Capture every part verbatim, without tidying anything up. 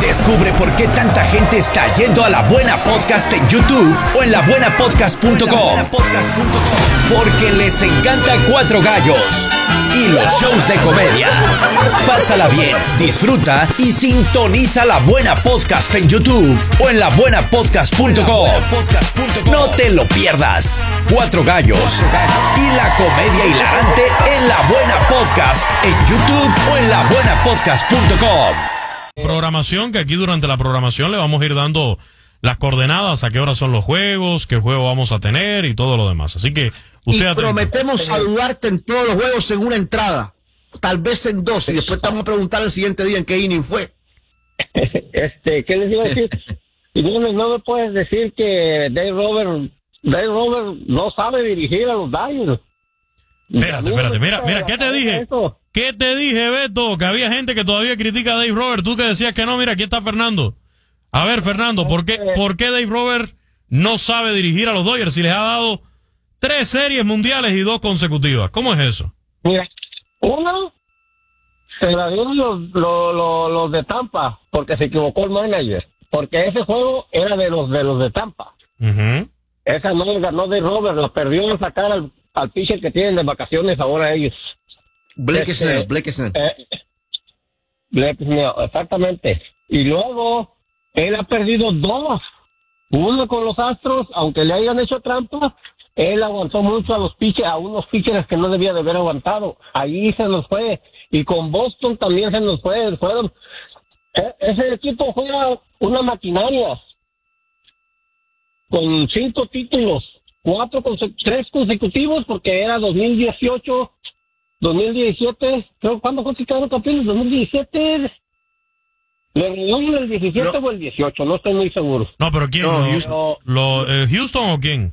Descubre por qué tanta gente está yendo a La Buena Podcast en YouTube o en la buena podcast punto com. Porque les encanta Cuatro Gallos y los shows de comedia. Pásala bien, disfruta y sintoniza La Buena Podcast en YouTube o en la buena podcast punto com. No te lo pierdas. Cuatro Gallos y la comedia hilarante en La Buena Podcast en YouTube o en la buena podcast punto com. Programación, que aquí durante la programación le vamos a ir dando las coordenadas, a qué hora son los juegos, qué juego vamos a tener y todo lo demás. Así que usted y atento. Prometemos saludarte en todos los juegos en una entrada, tal vez en dos, y después te vamos a preguntar el siguiente día en qué inning fue. Este, ¿qué les iba a decir? Y no, no me puedes decir que Dave Roberts, Dave Roberts no sabe dirigir a los Dodgers. Espérate, espérate, mira, mira, ¿qué te dije? Eso. ¿Qué te dije, Beto? Que había gente que todavía critica a Dave Roberts. Tú que decías que no, mira, aquí está Fernando. A ver, Fernando, ¿por qué, ¿por qué Dave Roberts no sabe dirigir a los Dodgers si les ha dado tres series mundiales y dos consecutivas? ¿Cómo es eso? Mira, uno se la dio los, los, los, los de Tampa porque se equivocó el manager. Porque ese juego era de los de los de Tampa. Uh-huh. Esa no la ganó Dave Roberts, lo perdió al sacar al, al pitcher que tienen de vacaciones ahora ellos. Blake Este, Snell, Blake Snell. Eh, Blake Snell, exactamente. Y luego, él ha perdido dos. Uno con los Astros, aunque le hayan hecho trampa, él aguantó mucho a los pitchers, a unos pitchers que no debía de haber aguantado. Ahí se nos fue. Y con Boston también se nos fue. Fueron, eh, ese equipo juega una maquinaria. Con cinco títulos. Cuatro, conse- tres consecutivos, porque era dos mil dieciocho... dos mil diecisiete, creo, ¿cuándo fue que quedaron campeones? ¿dos mil diecisiete? ¿Le reunión el diecisiete No. o el dieciocho? No estoy muy seguro. No, pero ¿quién? No, ¿Lo- Houston. lo- eh, ¿Houston o quién?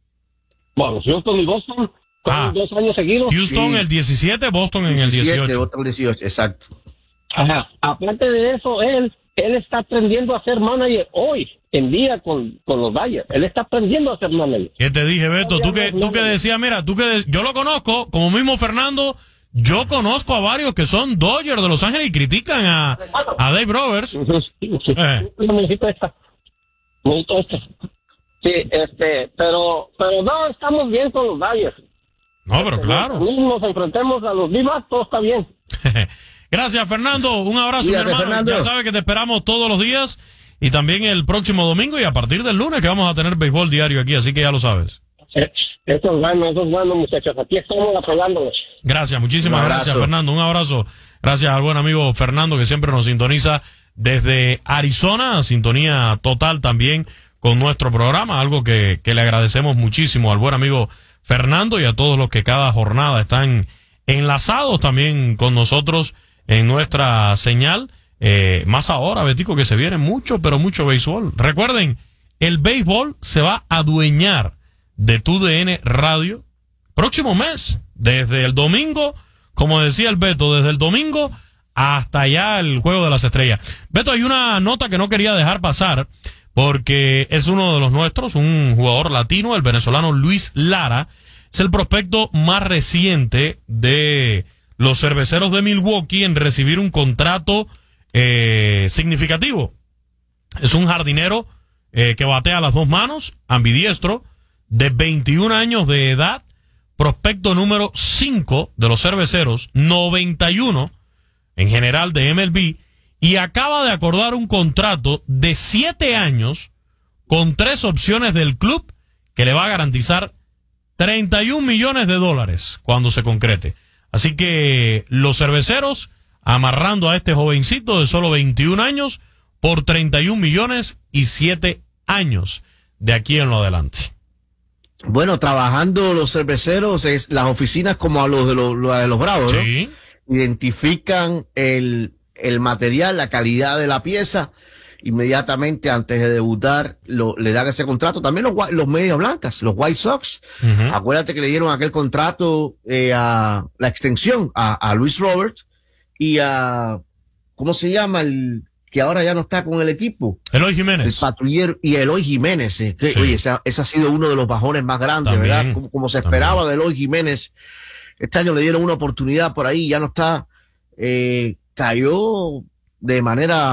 Bueno, Houston y Boston, fueron Ah. dos años seguidos. Houston Sí. el diecisiete, Boston en el dieciocho. Otro dieciocho, exacto. Ajá. Aparte de eso, él, él está aprendiendo a ser manager hoy en día con, con los Dodgers. Él está aprendiendo a ser manager. ¿Qué te dije, Beto? Tú que, tú que decías, mira, tú que de- yo lo conozco, como mismo Fernando, yo conozco a varios que son Dodgers de Los Ángeles y critican a, a Dave Roberts. Ujú, sí, sí. Eh. Yo necesito esta. Necesito esta. Sí, este, pero, pero no, estamos bien con los Dodgers. No, pero claro. Nos enfrentemos a los Divas, todo está bien. Gracias, Fernando. Un abrazo, Cuídate, mi hermano. Fernando. Ya sabes que te esperamos todos los días y también el próximo domingo y a partir del lunes que vamos a tener béisbol diario aquí, así que ya lo sabes. Eh, Eso es bueno, eso es bueno, muchachos. Aquí estamos apoyándolos. Gracias, muchísimas Un gracias, abrazo. Fernando. Un abrazo. Gracias al buen amigo Fernando que siempre nos sintoniza desde Arizona, sintonía total también con nuestro programa, algo que, que le agradecemos muchísimo al buen amigo Fernando y a todos los que cada jornada están enlazados también con nosotros en nuestra señal. Eh, más ahora, Betico, que se viene mucho, pero mucho béisbol. Recuerden, el béisbol se va a adueñar de Tu D N Radio próximo mes, desde el domingo, como decía el Beto, desde el domingo hasta allá el Juego de las Estrellas. Beto, hay una nota que no quería dejar pasar, porque es uno de los nuestros, un jugador latino, el venezolano Luis Lara, es el prospecto más reciente de los Cerveceros de Milwaukee en recibir un contrato eh, significativo. Es un jardinero eh, que batea a las dos manos, ambidiestro, de veintiún años de edad, prospecto número cinco de los Cerveceros, noventa y uno en general de M L B, y acaba de acordar un contrato de siete años con tres opciones del club que le va a garantizar treinta y un millones de dólares cuando se concrete. Así que los Cerveceros amarrando a este jovencito de solo veintiún años por treinta y un millones y siete años de aquí en lo adelante. Bueno, trabajando los cerveceros, es las oficinas como a los de los, los de los Bravos, ¿no? Sí. Identifican el, el material, la calidad de la pieza, inmediatamente antes de debutar lo, le dan ese contrato. También los, los medias blancas, los White Sox. Uh-huh. Acuérdate que le dieron aquel contrato, eh, a la extensión a, a Luis Roberts y a, ¿cómo se llama? El que ahora ya no está con el equipo. Eloy El Jiménez. patrullero y Eloy Jiménez, eh, que, Sí. oye, ese, ese ha sido uno de los bajones más grandes, También, ¿verdad? Como, como se esperaba también. de Eloy Jiménez. Este año le dieron una oportunidad por ahí, ya no está, eh, cayó de manera